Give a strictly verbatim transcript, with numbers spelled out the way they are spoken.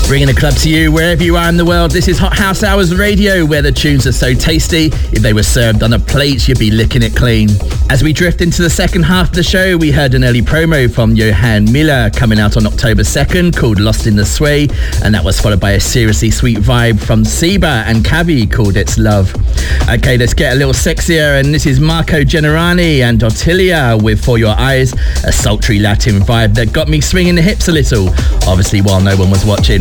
Bringing the club to you wherever you are in the world. This is Hot House Hours Radio, where the tunes are so tasty, if they were served on a plate, you'd be licking it clean. As we drift into the second half of the show, we heard an early promo from Johan Miller coming out on October second called Lost in the Sway, and that was followed by a seriously sweet vibe from Seba and Cavi called It's Love. Okay, let's get a little sexier, and this is Marco Generani and Ottilia with For Your Eyes, a sultry Latin vibe that got me swinging the hips a little, obviously while no one was watching.